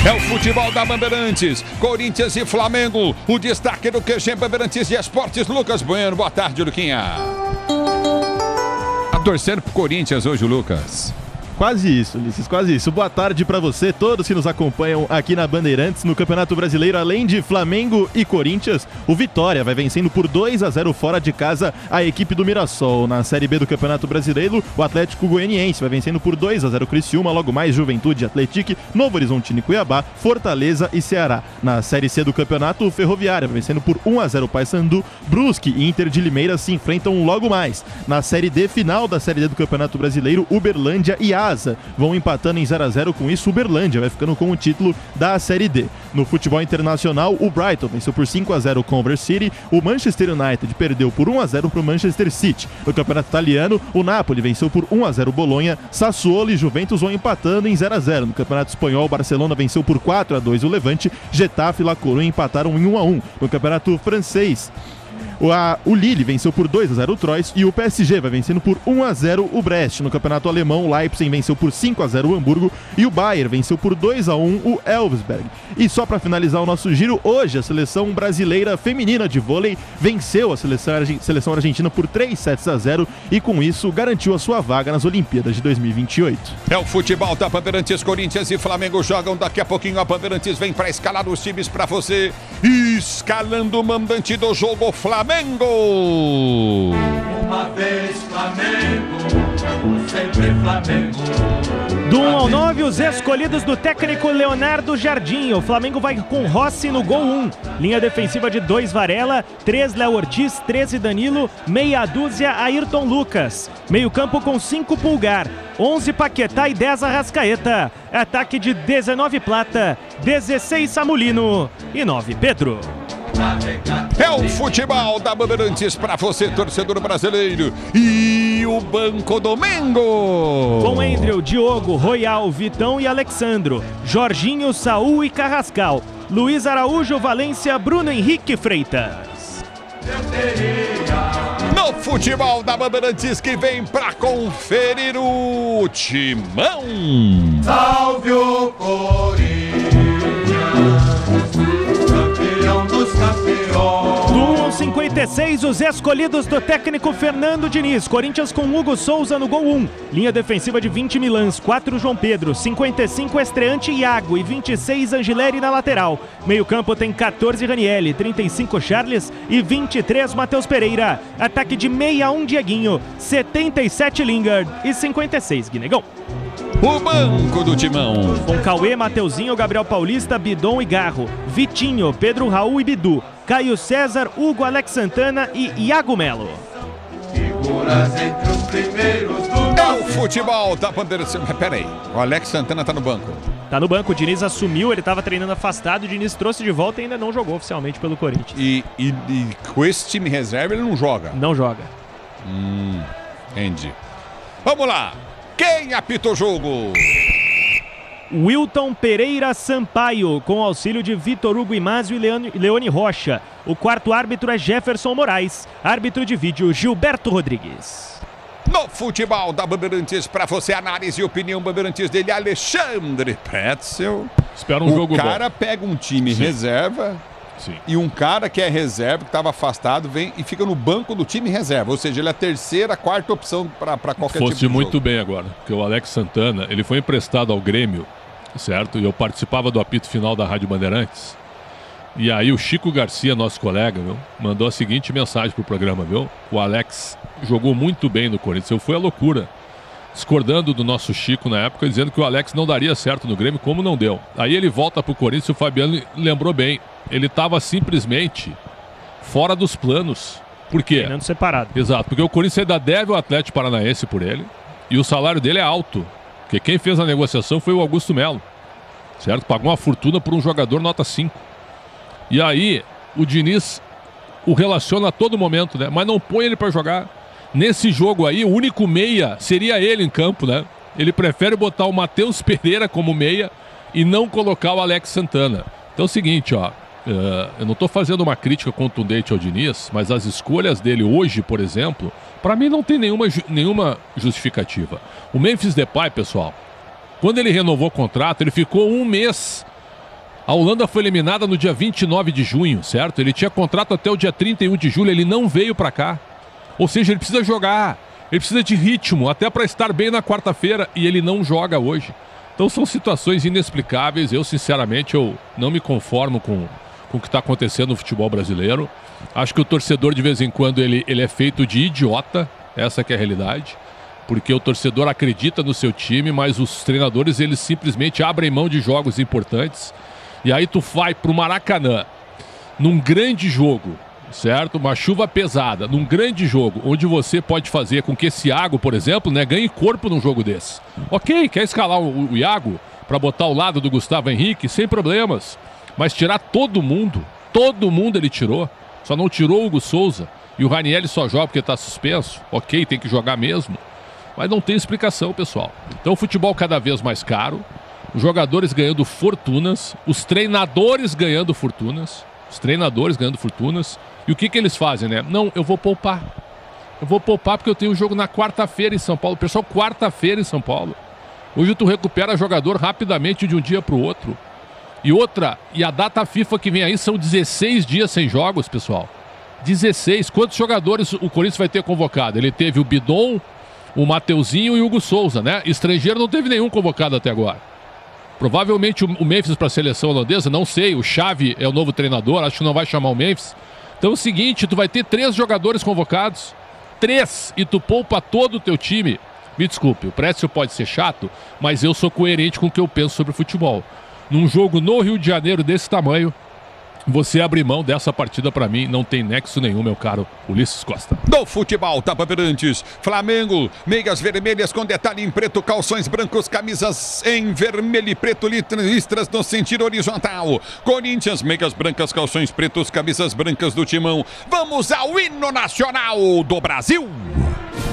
É o futebol da Bandeirantes, Corinthians e Flamengo. O destaque do QG Bandeirantes de Esportes, Lucas Bueno. Boa tarde, Luquinha. Tá torcendo pro Corinthians hoje, Lucas. Quase isso, Ulisses, quase isso. Boa tarde para você, todos que nos acompanham aqui na Bandeirantes, no Campeonato Brasileiro. Além de Flamengo e Corinthians, o Vitória vai vencendo por 2-0 fora de casa a equipe do Mirassol. Na Série B do Campeonato Brasileiro, o Atlético Goianiense vai vencendo por 2-0 o Criciúma, logo mais Juventude, Atlético, Novo Horizontino e Cuiabá, Fortaleza e Ceará. Na Série C do Campeonato, o Ferroviária vai vencendo por 1-0 o Paysandu, Brusque e Inter de Limeira se enfrentam logo mais. Na Série D, final da Série D do Campeonato Brasileiro, Uberlândia e vão empatando em 0-0, com isso Uberlândia vai ficando com o título da Série D. No futebol internacional, o Brighton venceu por 5-0 o Converse City, o Manchester United perdeu por 1-0 para o Manchester City. No campeonato italiano, o Napoli venceu por 1-0 o Bolonha, Sassuolo e Juventus vão empatando em 0-0. No campeonato espanhol, o Barcelona venceu por 4-2 o Levante, Getafe e La Coruña empataram em 1-1. No campeonato francês, o Lille venceu por 2-0 o Troyes e o PSG vai vencendo por 1-0 o Brest. No campeonato alemão, o Leipzig venceu por 5-0 o Hamburgo e o Bayern venceu por 2-1 o Elversberg. E só para finalizar o nosso giro, hoje a seleção brasileira feminina de vôlei venceu a seleção argentina por 3-0 e com isso garantiu a sua vaga nas Olimpíadas de 2028. É o futebol da Bandeirantes, Corinthians e Flamengo jogam. Daqui a pouquinho a Bandeirantes vem para escalar os times para você. Escalando o mandante do jogo, Flamengo. Uma vez Flamengo, sempre Flamengo. Do 1 ao 9, os escolhidos do técnico Leonardo Jardim. O Flamengo vai com Rossi no gol 1. Linha defensiva de 2 Varela, 3 Léo Ortiz, 13 Danilo, meia dúzia Ayrton Lucas. Meio campo com 5 Pulgar, 11 Paquetá e 10 Arrascaeta. Ataque de 19 Plata, 16 Samulino e 9 Pedro. É o futebol da Bandeirantes para você, torcedor brasileiro. E o Banco do Mengo. Com Endrel, Diogo, Royal, Vitão e Alexandro. Jorginho, Saul e Carrascal. Luiz Araújo, Valência, Bruno Henrique Freitas. No futebol da Bandeirantes que vem para conferir o Timão. Salve o Corinthians, campeão dos campeões. Do 1 ao 56, os escolhidos do técnico Fernando Diniz. Corinthians com Hugo Souza no gol 1. Linha defensiva de 20 Milãs, 4 João Pedro, 55 estreante Iago e 26 Angileri na lateral. Meio campo tem 14 Ranielli, 35 Charles e 23 Matheus Pereira. Ataque de 61 Dieguinho, 77 Lingard e 56 Guinegão. O banco do Timão. Com Cauê, Mateuzinho, Gabriel Paulista, Bidon e Garro. Vitinho, Pedro Raul e Bidu. Caio César, Hugo, Alex Santana e Iago Melo. Figuras entre os primeiros do É o futebol da Bandeirantes. Peraí, o Alex Santana tá no banco. Tá no banco, o Diniz assumiu, ele tava treinando afastado, o Diniz trouxe de volta e ainda não jogou oficialmente pelo Corinthians. E com esse time reserva ele não joga? Não joga. Entendi. Vamos lá. Quem apita o jogo? Wilton Pereira Sampaio, com auxílio de Vitor Hugo Imazio e Leone Rocha. O quarto árbitro é Jefferson Moraes. Árbitro de vídeo, Gilberto Rodrigues. No futebol da Bandeirantes, para você, análise e opinião Bandeirantes dele, Alexandre Pretzel. Espera um jogo bom. O cara pega um time reserva. Sim. E um cara que é reserva, que estava afastado, vem e fica no banco do time reserva. Ou seja, ele é a terceira, quarta opção para qualquer tipo de Fosse muito jogo. bem agora, porque o Alex Santana, ele foi emprestado ao Grêmio, certo? E eu participava do apito final da Rádio Bandeirantes. E aí o Chico Garcia, nosso colega, viu, mandou a seguinte mensagem pro programa, viu? O Alex jogou muito bem no Corinthians. Eu fui à loucura, discordando do nosso Chico na época, dizendo que o Alex não daria certo no Grêmio, como não deu. Aí ele volta pro Corinthians e o Fabiano lembrou bem. Ele estava simplesmente fora dos planos. Por quê? Treinando separado. Exato, porque o Corinthians ainda deve o Atlético Paranaense por ele. E o salário dele é alto. Porque quem fez a negociação foi o Augusto Melo. Certo? Pagou uma fortuna por um jogador nota 5. E aí, o Diniz o relaciona a todo momento, né? Mas não põe ele para jogar. Nesse jogo aí, o único meia seria ele em campo, né? Ele prefere botar o Matheus Pereira como meia e não colocar o Alex Santana. Então é o seguinte, ó. Eu não estou fazendo uma crítica contundente ao Diniz, mas as escolhas dele hoje, por exemplo, para mim não tem nenhuma justificativa. O Memphis Depay, pessoal, quando ele renovou o contrato, ele ficou um mês A Holanda foi eliminada no dia 29 de junho, certo? Ele tinha contrato até o dia 31 de julho, ele não veio para cá. Ou seja, ele precisa jogar, ele precisa de ritmo, até para estar bem na quarta-feira, e ele não joga hoje. Então são situações inexplicáveis. Eu, sinceramente, não me conformo com o que está acontecendo no futebol brasileiro. Acho que o torcedor, de vez em quando, ele é feito de idiota, essa que é a realidade. Porque o torcedor acredita no seu time, mas os treinadores, eles simplesmente abrem mão de jogos importantes. E aí tu vai pro Maracanã, num grande jogo, certo? Uma chuva pesada, num grande jogo, onde você pode fazer com que esse Iago, por exemplo, né, ganhe corpo num jogo desse. Ok, quer escalar o Iago para botar ao lado do Gustavo Henrique, sem problemas. Mas tirar todo mundo ele tirou. Só não tirou o Hugo Souza. E o Ranieri só joga porque está suspenso. Ok, tem que jogar mesmo. Mas não tem explicação, pessoal. Então o futebol cada vez mais caro. Os jogadores ganhando fortunas. Os treinadores ganhando fortunas. E o que eles fazem, né? Não, eu vou poupar. Eu vou poupar porque eu tenho um jogo na quarta-feira em São Paulo. Pessoal, quarta-feira em São Paulo. Hoje tu recupera jogador rapidamente de um dia para o outro. E a data FIFA que vem aí são 16 dias sem jogos, pessoal. 16. Quantos jogadores o Corinthians vai ter convocado? Ele teve o Bidon, o Mateuzinho e o Hugo Souza, né? Estrangeiro não teve nenhum convocado até agora. Provavelmente o Memphis para a seleção holandesa, não sei. O Xavi é o novo treinador, acho que não vai chamar o Memphis. Então é o seguinte, tu vai ter 3 jogadores convocados. 3. E tu poupa todo o teu time. Me desculpe, o Précio pode ser chato, mas eu sou coerente com o que eu penso sobre futebol. Num jogo no Rio de Janeiro desse tamanho, você abrir mão dessa partida, pra mim, não tem nexo nenhum, meu caro Ulisses Costa. Do futebol, Tapa Perantes, Flamengo, meias vermelhas com detalhe em preto, calções brancos, camisas em vermelho e preto, listras no sentido horizontal. Corinthians, meias brancas, calções pretos, camisas brancas do Timão. Vamos ao hino nacional do Brasil.